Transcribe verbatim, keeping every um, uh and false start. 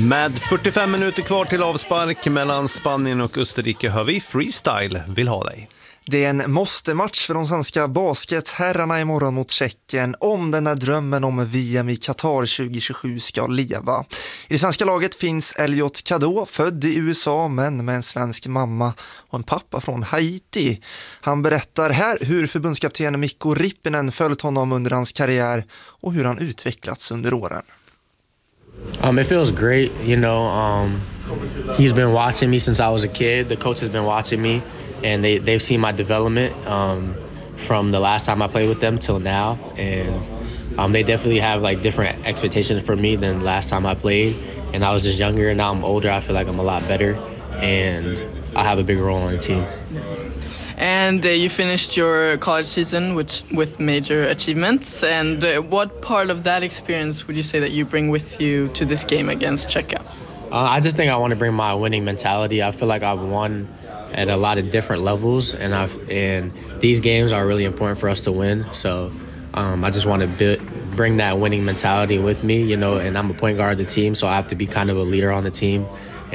Med fyrtiofem minuter kvar till avspark mellan Spanien och Österrike hör vi Freestyle vill ha dig. Det är en måste-match för de svenska basketherrarna imorgon mot Tjeckien om den här drömmen om V M i Qatar tjugo tjugosju ska leva. I det svenska laget finns Elliot Cadeau, född i U S A men med en svensk mamma och en pappa från Haiti. Han berättar här hur förbundskapten Mikko Rippinen följt honom under hans karriär och hur han utvecklats under åren. Um, it feels great, you know. Um, he's been watching me since I was a kid. The coach has been watching me, and they they've seen my development um, from the last time I played with them till now. And um, they definitely have like different expectations for me than last time I played. And I was just younger, and now I'm older. I feel like I'm a lot better, and I have a big role on the team. And uh, you finished your college season with, with major achievements. And uh, what part of that experience would you say that you bring with you to this game against Czechia? Uh, I just think I want to bring my winning mentality. I feel like I've won at a lot of different levels, and I've and these games are really important for us to win. So um, I just want to build, bring that winning mentality with me, you know. And I'm a point guard of the team, so I have to be kind of a leader on the team.